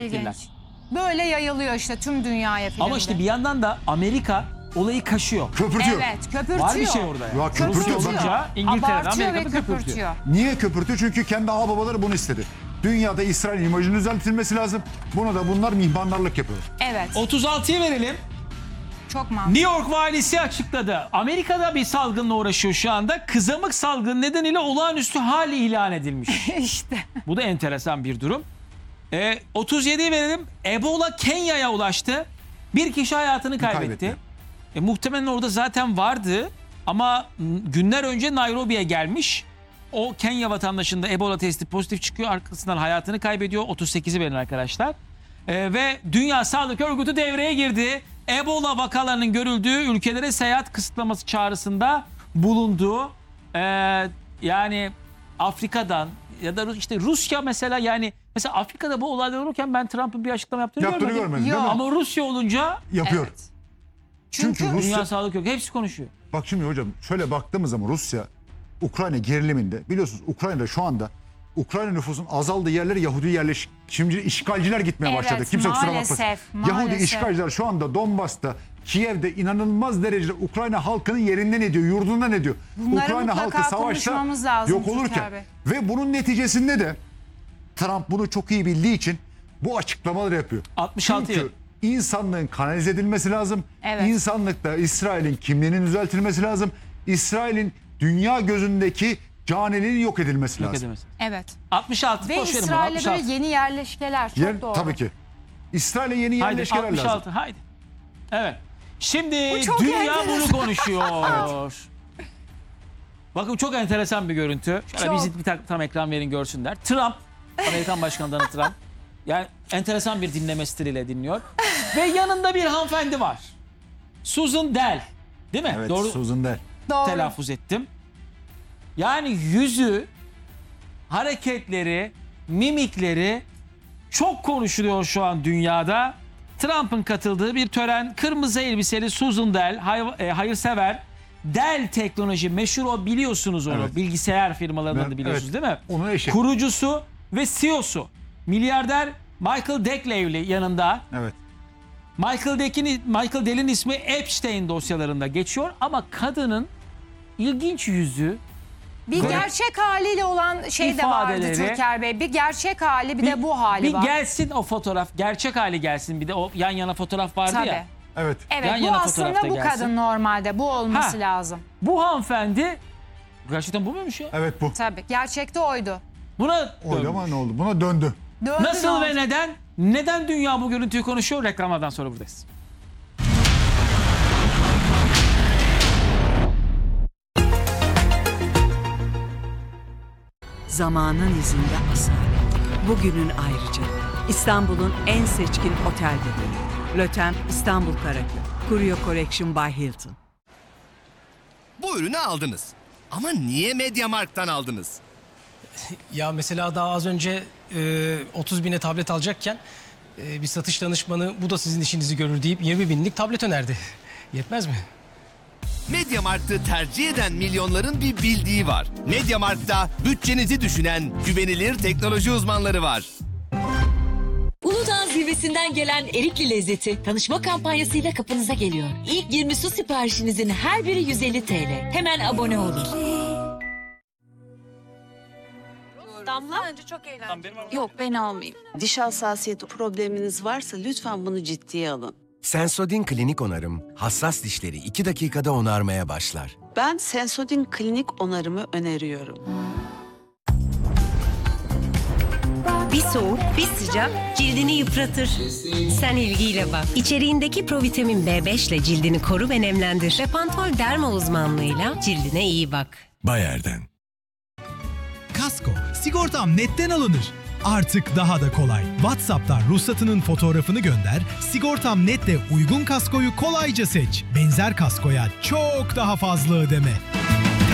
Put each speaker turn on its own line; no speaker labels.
İlginç.
Böyle yayılıyor işte tüm dünyaya filmde.
Ama işte bir yandan da Amerika olayı kaşıyor.
Köpürtüyor.
Evet, köpürtüyor.
Var bir şey orada.
Ya köpürtüyor.
Olunca İngiltere'de,
Abartıyor ve
Amerika'da
köpürtüyor.
Niye köpürtüyor? Çünkü kendi ağababaları bunu istedi. Dünyada İsrail imajının düzeltilmesi lazım. Buna da bunlar mihmandarlık yapıyor.
Evet,
36'yı verelim.
çok mantıklı.
New York valisi açıkladı. Amerika'da bir salgınla uğraşıyor şu anda. Kızamık salgını nedeniyle olağanüstü hal ilan edilmiş.
İşte.
Bu da enteresan bir durum. 37'yi verelim. Ebola Kenya'ya ulaştı. Bir kişi hayatını kaybetti. Muhtemelen orada zaten vardı. Ama günler önce Nairobi'ye gelmiş. O Kenya vatandaşında Ebola testi pozitif çıkıyor. Arkasından hayatını kaybediyor. 38'i verin arkadaşlar. Ve Dünya Sağlık Örgütü devreye girdi. Ebola vakalarının görüldüğü ülkelere seyahat kısıtlaması çağrısında bulundu. Yani Afrika'dan ya da işte Rusya mesela, yani mesela Afrika'da bu olaylar olurken ben Trump'ın bir açıklama yaptığını görmedim.
görmedin değil mi?
Ama Rusya olunca
Yapıyor.
Evet.
Çünkü
Dünya
Rusya...
Sağlık yok. Hepsi konuşuyor.
Bak şimdi hocam şöyle baktığımız zaman Rusya, Ukrayna geriliminde biliyorsunuz Ukrayna'da şu anda Ukrayna nüfusun azaldığı yerlere Yahudi şimdi işgalciler gitmeye
Evet,
başladı. Kimse kusura bakmasın.
maalesef.
Yahudi işgalciler şu anda Donbas'ta, Kiev'de inanılmaz derecede Ukrayna halkını yerinden ediyor, yurdundan ediyor.
Bunları
Ukrayna
mutlaka
halkı savaşta
konuşmamız lazım
yok olurken
Türker Bey.
ve bunun neticesinde de Trump bunu çok iyi bildiği için bu açıklamaları yapıyor.
66
Çünkü
yıl.
insanlığın kanalize edilmesi lazım.
Evet.
İnsanlıkta İsrail'in kimliğinin düzeltilmesi lazım. İsrail'in dünya gözündeki caniliğinin yok edilmesi
Yok
lazım.
edemez.
Evet.
66.
Ve
Boş verin bunu,
İsrail'e
66.
böyle yeni yerleşkeler çok doğru.
Tabii ki. İsrail'e yeni
Haydi
yerleşkeler
66.
lazım.
Haydi. Evet. Şimdi
Bu çok
dünya
enteresan.
bunu konuşuyor. Bakın çok enteresan bir görüntü. Şöyle
Çok.
bizi bir tam ekran verin görsünler. Trump, Amerikan Başkanı Donald Trump. Yani enteresan bir dinleme stiliyle dinliyor. Ve yanında bir hanımefendi var. Susan Dell. Değil mi?
Evet,
Doğru
Susan Dell.
Doğru.
telaffuz ettim. Yani yüzü, hareketleri, mimikleri çok konuşuluyor şu an dünyada. Trump'ın katıldığı bir tören, kırmızı elbiseli Susan Dell, hayırsever. Dell Teknoloji, meşhur o, biliyorsunuz onu.
Evet.
Bilgisayar firmalarından da biliyorsunuz
evet,
değil mi?
onun eşi.
Kurucusu ve CEO'su. Milyarder Michael Dell'li yanında.
Evet.
Michael Dell'in ismi Epstein dosyalarında geçiyor ama kadının ilginç yüzü,
Bir gerçek haliyle olan şey de vardı
İfadeleri-
Türker Bey. Bir gerçek hali bir de bu hali
bir
var.
gelsin o fotoğraf, gerçek hali gelsin. Bir de o yan yana fotoğraf vardı
Tabii.
ya.
Evet.
Evet,
Yan
bu
yana
aslında
fotoğrafta
bu
gelsin.
kadın normalde. Bu olması
Ha.
lazım.
Bu hanımefendi gerçekten bu muymuş ya?
Evet bu.
Tabii. Gerçekte oydu.
Buna
Oydu ama ne oldu? Buna döndü.
Döndü, ne
nasıl
oldu?
ve neden? Neden dünya bu görüntüyü konuşuyor? Reklamlardan sonra buradayız.
Zamanın izinde asalet. Bugünün ayrıca. İstanbul'un en seçkin otel bebeği. Lotem İstanbul Karaköy. Curio Collection by Hilton.
Bu ürünü aldınız. Ama niye MediaMarkt'tan aldınız?
Ya mesela daha az önce 30 bine tablet alacakken bir satış danışmanı bu da sizin işinizi görür deyip 20 binlik tablet önerdi. Yetmez mi?
MediaMarkt'ı tercih eden milyonların bir bildiği var. MediaMarkt'ta bütçenizi düşünen güvenilir teknoloji uzmanları var.
Uludağ zirvesinden gelen erikli lezzeti tanışma kampanyasıyla kapınıza geliyor. İlk 20 su siparişinizin her biri 150 TL. Hemen abone olun.
Yok ben almayayım. Diş hassasiyeti probleminiz varsa lütfen bunu ciddiye alın.
Sensodyne Klinik Onarım, hassas dişleri 2 dakikada onarmaya başlar.
Ben Sensodyne klinik onarımı öneriyorum.
Bir soğuk, bir sıcak cildini yıpratır. Sen ilgiyle bak. İçeriğindeki provitamin B5 ile cildini koru ve nemlendir. Repantol derma uzmanlığıyla cildine iyi bak.
Bayer'den.
Kasko, sigortam netten alınır. Artık daha da kolay. WhatsApp'tan ruhsatının fotoğrafını gönder, Sigortam Net'le uygun kaskoyu kolayca seç. Benzer kaskoya çok daha fazla ödeme.